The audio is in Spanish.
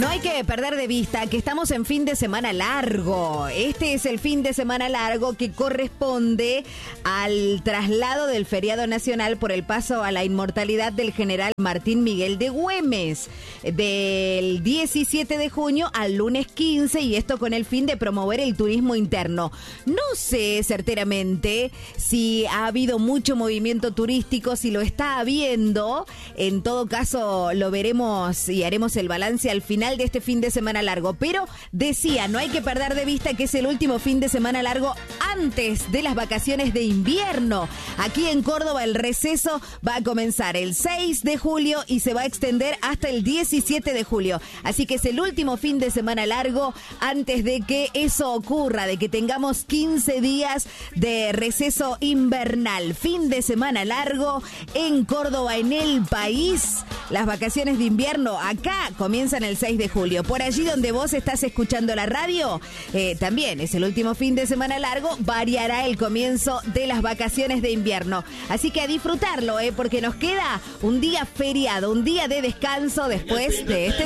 No hay que perder de vista que estamos en fin de semana largo. Este es el fin de semana largo que corresponde al traslado del feriado nacional por el paso a la inmortalidad del general Martín Miguel de Güemes, del 17 de junio al lunes 15, y esto con el fin de promover el turismo interno. No sé certeramente si ha habido mucho movimiento turístico, si lo está habiendo. En todo caso, lo veremos y haremos el balance al final de este fin de semana largo, pero decía, no hay que perder de vista que es el último fin de semana largo antes de las vacaciones de invierno. Aquí en Córdoba el receso va a comenzar el 6 de julio y se va a extender hasta el 17 de julio. Así que es el último fin de semana largo antes de que eso ocurra, de que tengamos 15 días de receso invernal. Fin de semana largo en Córdoba, en el país. Las vacaciones de invierno acá comienzan el 6 de julio. Por allí donde vos estás escuchando la radio, también es el último fin de semana largo, variará el comienzo de las vacaciones de invierno. Así que a disfrutarlo, porque nos queda un día feriado, un día de descanso después de este